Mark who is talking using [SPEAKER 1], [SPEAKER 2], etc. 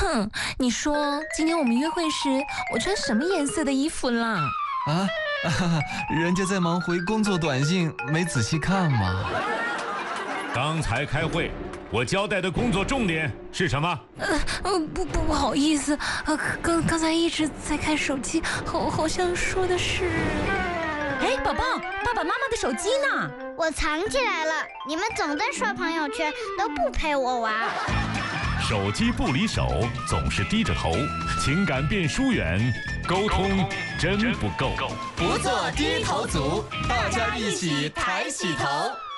[SPEAKER 1] 哼，你说今天我们约会时，我穿什么颜色的衣服啦？
[SPEAKER 2] 人家在忙回工作短信，没仔细看嘛。
[SPEAKER 3] 刚才开会，我交代的工作重点是什么？
[SPEAKER 1] 不好意思，刚才一直在看手机，好像说的是……
[SPEAKER 4] 哎，宝宝，爸爸妈妈的手机呢？
[SPEAKER 5] 我藏起来了。你们总在刷朋友圈，都不陪我玩。
[SPEAKER 3] 手机不离手，总是低着头，情感变疏远，沟通真不够。
[SPEAKER 2] 不做低头族，大家一起抬起头。